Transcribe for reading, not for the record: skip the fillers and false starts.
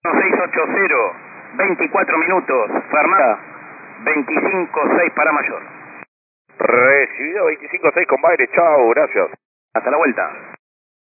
680, 24 minutos, fue armada, 25-6 para mayor. Recibido 25-6 con Baile, chao, gracias. Hasta la vuelta.